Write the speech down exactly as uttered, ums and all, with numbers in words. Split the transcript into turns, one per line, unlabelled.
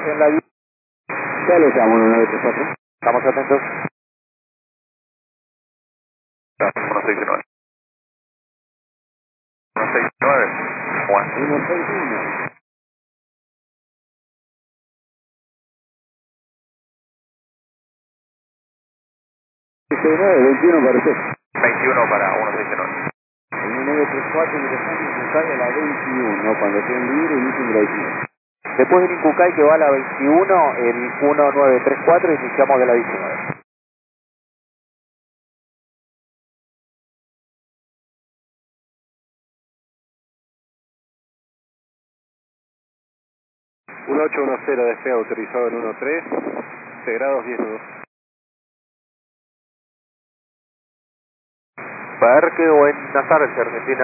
en la diez.
Ya lo llamo, uno nueve tres cuatro.
Estamos atentos.
uno seis nueve. uno seis nueve. Bueno.
uno seis uno. seis nueve, veintiuno para usted.
veintiuno para uno seis nueve.
uno nueve tres cuatro, ingresando en Cucay a la veintiuno. Cuando estén libre, inicien la veintiuno.
Después del Incucay que va a la veintiuno, el uno nueve tres cuatro, iniciamos de la diecinueve.
uno ocho uno cero, despegue autorizado en uno tres, seis grados diez nudos.
Parque o en Nazar, Argentina.